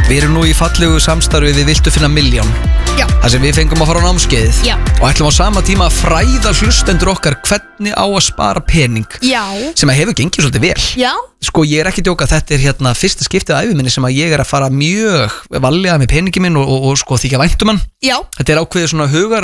Við erum nú í fallegu samstarfi við Viltu finna milljón. Já. Það sem við fengum að fara á námskeið. Já. Og ætlum á sama tíma að fræða hlustendur okkar hvernig á að spara pening. Já. Sem að hefur gengið svolítið vel. Já. Sko ég er ekki að djóka, þetta er fyrsta skiptið á ævi minni sem að ég er að fara mjög varlega með peningi minn og sko þykja vænt um hann. Já. Þetta er ákveðið svona